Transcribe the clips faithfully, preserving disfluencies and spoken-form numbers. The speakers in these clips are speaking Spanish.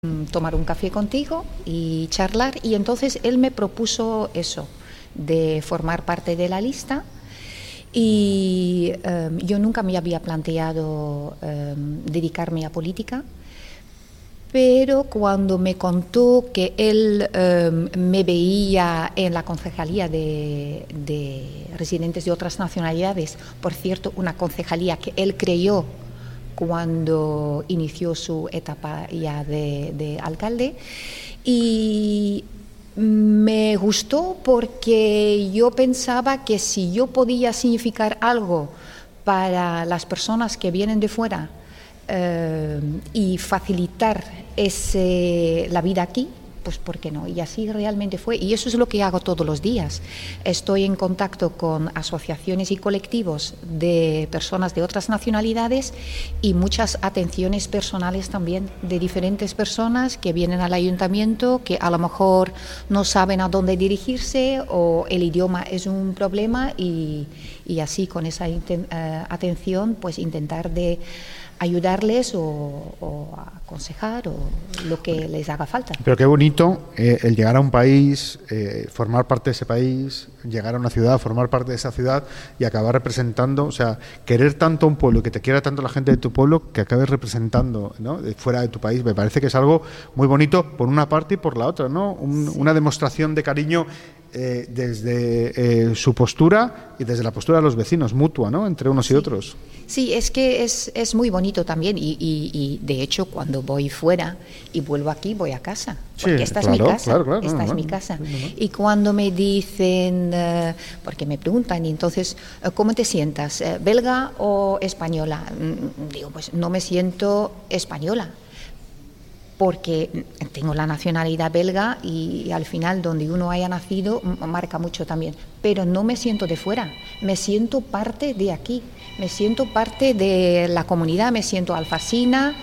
tomar un café contigo y charlar, y entonces él me propuso eso, de formar parte de la lista, y um, yo nunca me había planteado um, dedicarme a política, pero cuando me contó que él um, me veía en la concejalía de, de residentes de otras nacionalidades, por cierto, una concejalía que él creyó cuando inició su etapa ya de, de alcalde, y me gustó porque yo pensaba que si yo podía significar algo para las personas que vienen de fuera eh, y facilitar ese, la vida aquí, pues ¿por qué no? Y así realmente fue, y eso es lo que hago todos los días. Estoy en contacto con asociaciones y colectivos de personas de otras nacionalidades y muchas atenciones personales también de diferentes personas que vienen al ayuntamiento, que a lo mejor no saben a dónde dirigirse o el idioma es un problema, y, y así con esa inten, uh, atención pues intentar de ayudarles o, o aconsejar o lo que les haga falta. Pero qué bonito eh, el llegar a un país, eh, formar parte de ese país, llegar a una ciudad, formar parte de esa ciudad y acabar representando, o sea, querer tanto a un pueblo, que te quiera tanto la gente de tu pueblo, que acabes representando, ¿no?, de fuera de tu país. Me parece que es algo muy bonito por una parte y por la otra, ¿no? Un, sí. Una demostración de cariño eh, desde eh, su postura y desde la postura de los vecinos, mutua, ¿no?, entre unos sí. y otros. Sí, es que es, es muy bonito también, y, y, y de hecho cuando voy fuera y vuelvo aquí, voy a casa, porque sí, esta claro, es mi casa, claro, claro, esta no, es no, mi casa. no, no. Y cuando me dicen, uh, porque me preguntan, y entonces, ¿cómo te sientas? ¿Belga o española? Digo, pues no me siento española, porque tengo la nacionalidad belga y, y al final donde uno haya nacido marca mucho también, pero no me siento de fuera, me siento parte de aquí, me siento parte de la comunidad, me siento alfasina.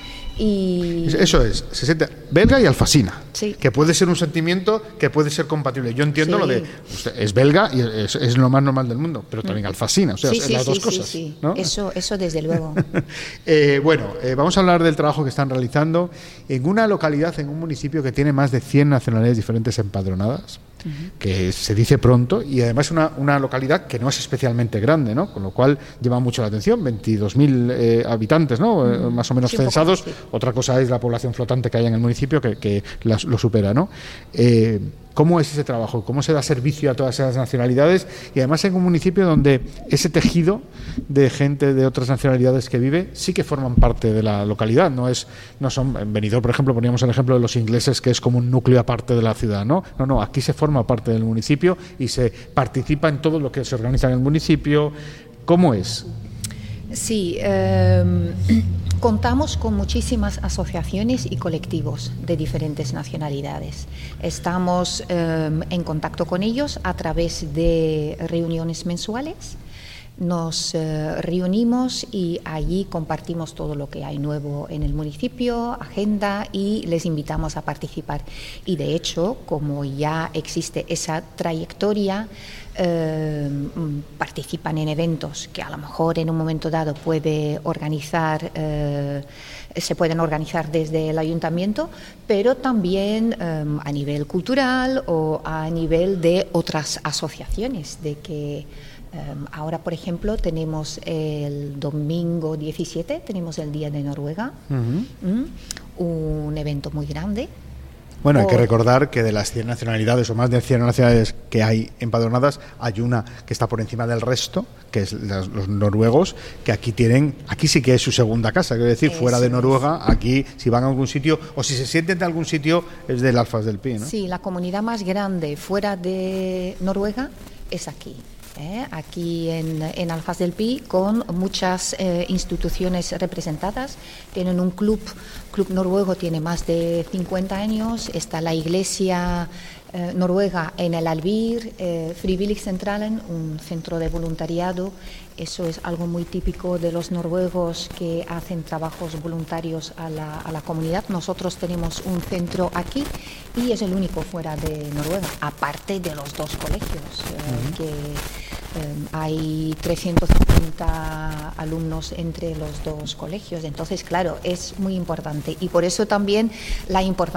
Y eso es, se siente belga y alfasina, sí. que puede ser un sentimiento que puede ser compatible. Yo entiendo sí. lo de usted es belga y es, es lo más normal del mundo, pero también alfasina, o sea, sí, es sí, las sí, dos sí, cosas, sí. ¿no? Eso, eso desde luego. eh, bueno, eh, vamos a hablar del trabajo que están realizando en una localidad, en un municipio que tiene más de cien nacionalidades diferentes empadronadas. Uh-huh. Que se dice pronto, y además una, una localidad que no es especialmente grande, ¿no?, con lo cual llama mucho la atención, veintidós mil eh, habitantes, ¿no?, uh-huh. más o menos sí, censados, sí. Otra cosa es la población flotante que hay en el municipio que, que las, lo supera, ¿no? Eh, ¿Cómo es ese trabajo? ¿Cómo se da servicio a todas esas nacionalidades? Y además en un municipio donde ese tejido de gente de otras nacionalidades que vive sí que forman parte de la localidad. No es, no son, en Benidorm, por ejemplo, poníamos el ejemplo de los ingleses, que es como un núcleo aparte de la ciudad, ¿no? No, no, aquí se forma parte del municipio y se participa en todo lo que se organiza en el municipio. ¿Cómo es? Sí, eh, contamos con muchísimas asociaciones y colectivos de diferentes nacionalidades. Estamos eh, en contacto con ellos a través de reuniones mensuales. Nos eh, reunimos y allí compartimos todo lo que hay nuevo en el municipio, agenda, y les invitamos a participar. Y de hecho, como ya existe esa trayectoria, eh, participan en eventos que a lo mejor en un momento dado puede organizar, eh, se pueden organizar desde el ayuntamiento, pero también eh, a nivel cultural o a nivel de otras asociaciones, de que Um, ahora, por ejemplo, tenemos el domingo diecisiete, tenemos el Día de Noruega, uh-huh. ¿Mm? Un evento muy grande. Bueno, hay que recordar que de las cien nacionalidades o más de cien nacionalidades que hay empadronadas, hay una que está por encima del resto, que es los, los noruegos, que aquí tienen, aquí sí que es su segunda casa, quiero decir, Eso fuera de Noruega, es. Aquí si van a algún sitio o si se sienten de algún sitio es del Alfas del Pi, ¿no? Sí, la comunidad más grande fuera de Noruega es aquí. Eh, aquí en, en Alfas del Pi, con muchas eh, instituciones representadas. Tienen un club, Club Noruego tiene más de cincuenta años, está la iglesia eh, noruega en el Albir, eh, Frivilligsentralen, un centro de voluntariado. Eso es algo muy típico de los noruegos que hacen trabajos voluntarios a la, a la comunidad. Nosotros tenemos un centro aquí y es el único fuera de Noruega, aparte de los dos colegios eh, uh-huh. que hay trescientos cincuenta alumnos entre los dos colegios, entonces claro, es muy importante y por eso también la importancia